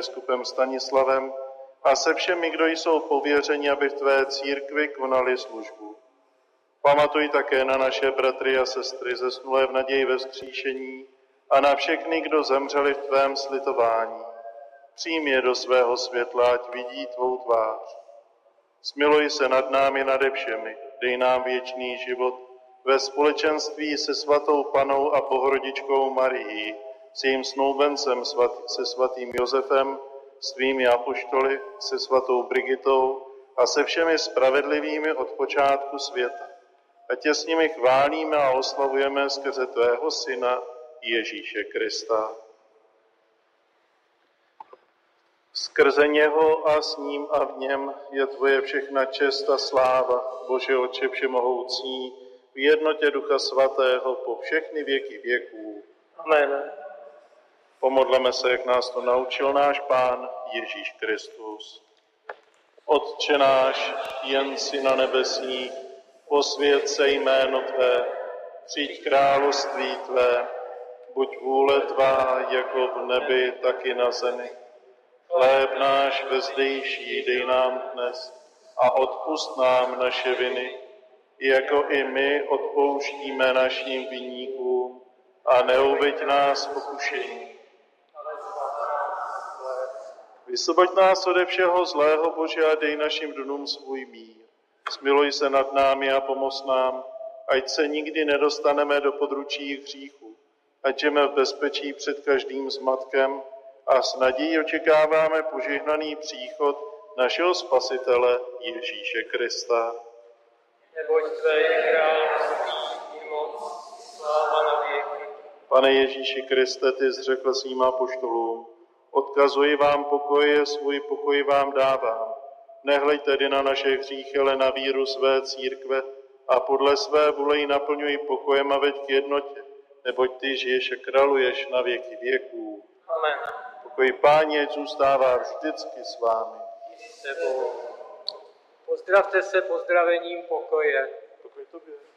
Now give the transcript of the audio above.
biskupem Stanislavem a se všemi, kdo jsou pověřeni, aby v tvé církvi konali službu. Pamatuj také na naše bratry a sestry zesnulé v naději ve vzkříšení a na všechny, kdo zemřeli v tvém slitování. Přijmi je do svého světla, ať vidí tvou tvář. Smiluj se nad námi nade všemi, dej nám věčný život ve společenství se svatou Pannou a Bohorodičkou Marií, s jejím snoubencem se svatým Josefem, svými apoštoly, se svatou Brigitou a se všemi spravedlivými od počátku světa. A tě s nimi chválíme a oslavujeme skrze tvého Syna Ježíše Krista. Skrze něho a s ním a v něm je tvoje všechna čest a sláva, Bože Otče všemohoucí, v jednotě Ducha Svatého po všechny věky věků. Amen. Pomodleme se, jak nás to naučil náš Pán Ježíš Kristus. Otče náš, jen si na nebesích, posvěť se jméno tvé, přijď království tvé, buď vůle tvá jako v nebi, tak i na zemi. Chléb náš vezdejší dej nám dnes a odpusť nám naše viny, jako i my odpouštíme našim viníkům a neuveď nás v pokušení. Vysvoboď nás ode všeho zlého, Bože, a dej našim dnům svůj mír. Smiluj se nad námi a pomoz nám, ať se nikdy nedostaneme do područí hříchu, ať žijeme v bezpečí před každým zmatkem a s nadějí očekáváme požehnaný příchod našeho Spasitele Ježíše Krista. Neboť tvé je království i moc, sláva na věky. Pane Ježíši Kriste, ty jsi řekl svým apoštolům, odkazuji vám pokoje, svůj pokoj vám dávám. Nehleď tedy na naše hříchy, ale na víru své církve a podle své vůle ji naplňuj pokojem a veď k jednotě, neboť ty žiješ a králuješ na věky věků. Amen. Pokoj Páně, ať zůstává vždycky s vámi. Pozdravte se pozdravením pokoje. Pokoj tobě.